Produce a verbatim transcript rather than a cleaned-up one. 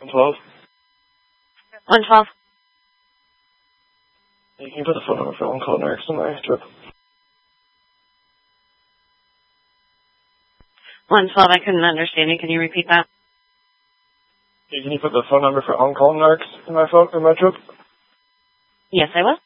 twelve? one twelve. Hey, can you put the phone number for on-call nurse on my trip? one twelve, I couldn't understand you. Can you repeat that? Hey, can you put the phone number for on-call nurse in my phone, in my trip? Yes, I will.